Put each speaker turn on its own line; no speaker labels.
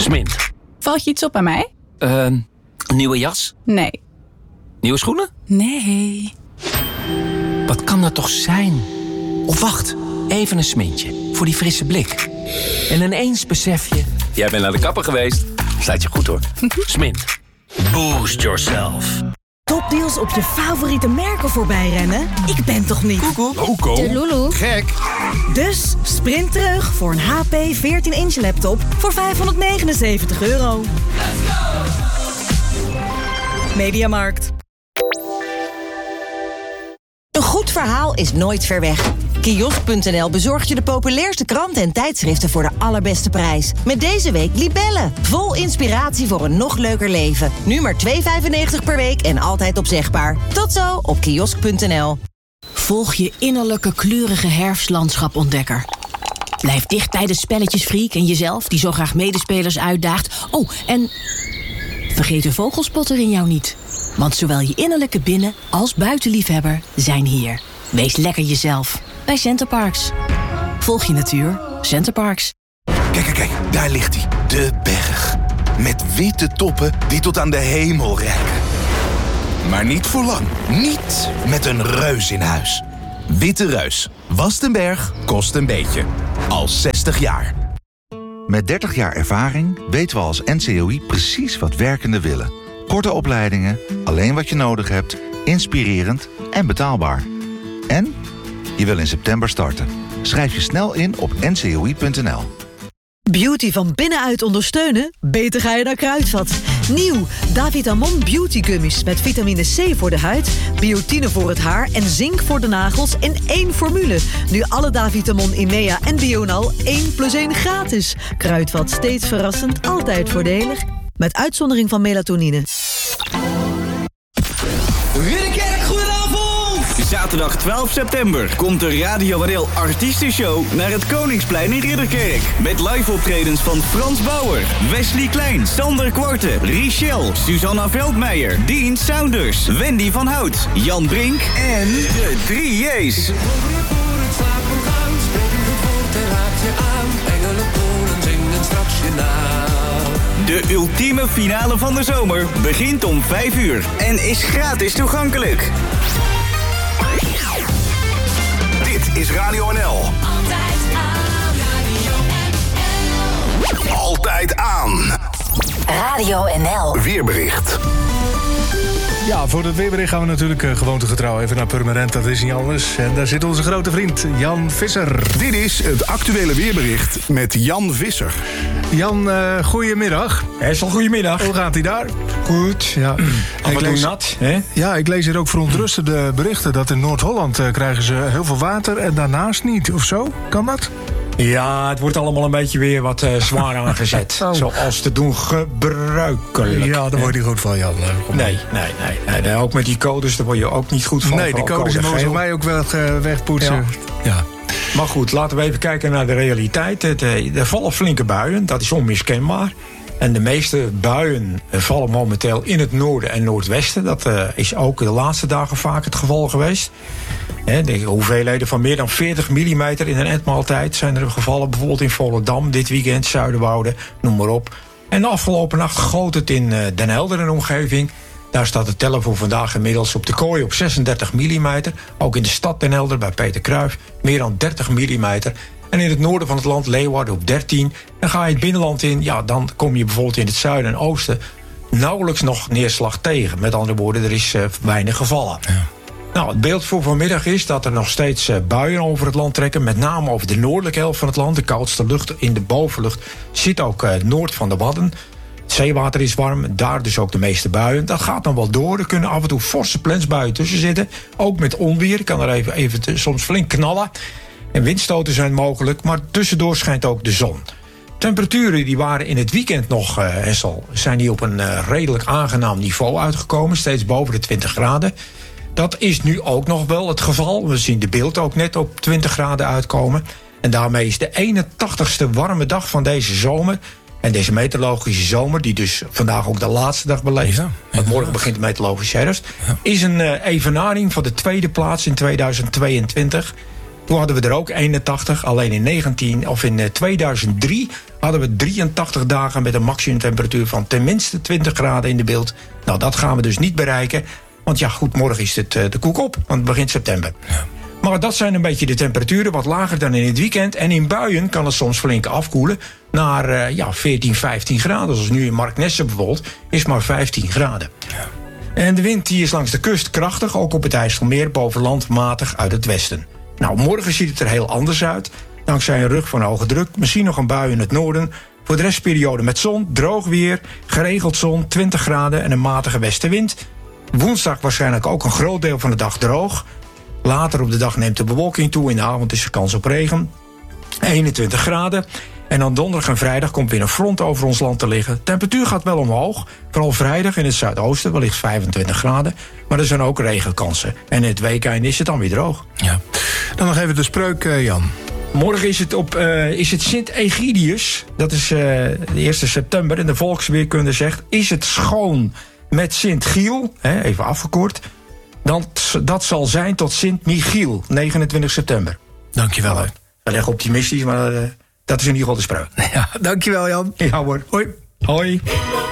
Smint.
Valt je iets op aan mij?
Nieuwe jas?
Nee.
Nieuwe schoenen?
Nee.
Wat kan dat toch zijn? Of wacht, even een smintje. Voor die frisse blik. En ineens besef je... Jij bent naar de kapper geweest. Staat je goed hoor. Smint. Boost yourself.
Topdeals op je favoriete merken voorbij rennen? Ik ben toch niet?
Loco.
De Lulu.
Gek.
Dus sprint terug voor een HP 14-inch laptop voor €579. Mediamarkt.
Een goed verhaal is nooit ver weg. Kiosk.nl bezorgt je de populairste kranten en tijdschriften voor de allerbeste prijs. Met deze week Libelle. Vol inspiratie voor een nog leuker leven. Nu maar €2,95 per week en altijd opzegbaar. Tot zo op kiosk.nl.
Volg je innerlijke kleurige herfstlandschap-ontdekker. Blijf dicht bij de spelletjesfreak en jezelf, die zo graag medespelers uitdaagt. Oh, en vergeet de vogelspotter in jou niet. Want zowel je innerlijke binnen- als buitenliefhebber zijn hier. Wees lekker jezelf bij Centerparks. Volg je natuur, Centerparks.
Kijk, daar ligt hij. De berg. Met witte toppen die tot aan de hemel reiken. Maar niet voor lang. Niet met een reus in huis. Witte Reus. Wast een berg, kost een beetje. Al 60 jaar.
Met 30 jaar ervaring weten we als NCOI precies wat werkenden willen. Korte opleidingen, alleen wat je nodig hebt, inspirerend en betaalbaar. En je wil in september starten. Schrijf je snel in op ncoi.nl.
Beauty van binnenuit ondersteunen? Beter ga je naar Kruidvat. Nieuw, Davitamon Beauty Gummies met vitamine C voor de huid, biotine voor het haar en zink voor de nagels in 1 formule. Nu alle Davitamon Imea en Bional 1+1 gratis. Kruidvat, steeds verrassend, altijd voordelig. Met uitzondering van melatonine.
Ridderkerk, goedenavond! Zaterdag 12 september komt de Radio NL Artiestenshow naar het Koningsplein in Ridderkerk. Met live optredens van Frans Bauer, Wesley Klein, Sander Kwarte, Richelle, Susanna Veldmeijer, Dean Saunders, Wendy van Hout, Jan Brink en de 3 J's. De ultieme finale van de zomer begint om 5 uur en is gratis toegankelijk.
Dit is Radio NL. Altijd aan.
Radio NL.
Weerbericht.
Ja, voor het weerbericht gaan we natuurlijk gewoontegetrouw even naar Purmerend. Dat is niet anders. En daar zit onze grote vriend Jan Visser.
Dit is het actuele weerbericht met Jan Visser.
Jan, goedemiddag.
Hessel, goedemiddag.
Hoe gaat hij daar?
Goed, ja. Ik lees nat, hè?
Ja, ik lees hier ook verontrustende berichten dat in Noord-Holland krijgen ze heel veel water en daarnaast niet, of zo? Kan dat?
Ja, het wordt allemaal een beetje weer wat zwaar aangezet.
Oh.
Zoals te doen gebruikelijk.
Ja, daar word je niet goed van, Jan.
Nee. Ook met die codes, daar word je ook niet goed van.
Nee, die codes mogen ze mij ook wel wegpoetsen. Ja.
Maar goed, laten we even kijken naar de realiteit. Er vallen flinke buien, dat is onmiskenbaar. En de meeste buien vallen momenteel in het noorden en noordwesten. Dat is ook de laatste dagen vaak het geval geweest. De hoeveelheden van meer dan 40 mm in een etmaaltijd zijn er gevallen. Bijvoorbeeld in Volendam, dit weekend, Zuiderwoude, noem maar op. En de afgelopen nacht goot het in Den Helder en omgeving. Daar staat de teller voor vandaag inmiddels op de kooi op 36 mm. Ook in de stad Den Helder bij Peter Cruijff meer dan 30 mm. En in het noorden van het land, Leeuwarden, op 13. Dan ga je het binnenland in, ja, dan kom je bijvoorbeeld in het zuiden en oosten nauwelijks nog neerslag tegen. Met andere woorden, er is weinig gevallen. Ja. Nou, het beeld voor vanmiddag is dat er nog steeds buien over het land trekken. Met name over de noordelijke helft van het land. De koudste lucht in de bovenlucht zit ook noord van de Wadden. Het zeewater is warm, daar dus ook de meeste buien. Dat gaat dan wel door. Er kunnen af en toe forse plensbuien tussen zitten. Ook met onweer, kan er even soms flink knallen. En windstoten zijn mogelijk, maar tussendoor schijnt ook de zon. Temperaturen die waren in het weekend nog, Hessel, zijn die op een redelijk aangenaam niveau uitgekomen. Steeds boven de 20 graden. Dat is nu ook nog wel het geval. We zien de beeld ook net op 20 graden uitkomen. En daarmee is de 81ste warme dag van deze zomer. En deze meteorologische zomer, die dus vandaag ook de laatste dag beleeft. Want morgen begint de meteorologische herfst. Is een evenaring van de tweede plaats in 2022. Toen hadden we er ook 81. Alleen in 2003 hadden we 83 dagen met een maximumtemperatuur van tenminste 20 graden in de beeld. Nou, dat gaan we dus niet bereiken. Want ja, goed, morgen is het de koek op, want het begint september. Ja. Maar dat zijn een beetje de temperaturen, wat lager dan in het weekend. En in buien kan het soms flink afkoelen naar 14, 15 graden. Zoals nu in Marknesse bijvoorbeeld, is maar 15 graden. Ja. En de wind die is langs de kust krachtig, ook op het IJsselmeer, boven land matig uit het westen. Nou, morgen ziet het er heel anders uit. Dankzij een rug van hoge druk, misschien nog een bui in het noorden. Voor de restperiode met zon, droog weer, geregeld zon, 20 graden en een matige westenwind. Woensdag waarschijnlijk ook een groot deel van de dag droog. Later op de dag neemt de bewolking toe. In de avond is er kans op regen. 21 graden. En dan donderdag en vrijdag komt weer een front over ons land te liggen. De temperatuur gaat wel omhoog. Vooral vrijdag in het zuidoosten, wellicht 25 graden. Maar er zijn ook regenkansen. En in het weekend is het dan weer droog.
Ja. Dan nog even de spreuk, Jan.
Morgen is het Sint-Egidius. Dat is de 1 september. En de volksweerkunde zegt, is het schoon met Sint-Giel, even afgekort, dat zal zijn tot Sint-Michiel, 29 september.
Dankjewel.
Dat is echt optimistisch, maar dat is in ieder geval de spreuk.
Ja, dankjewel, Jan.
Ja hoor.
Hoi.
Hoi.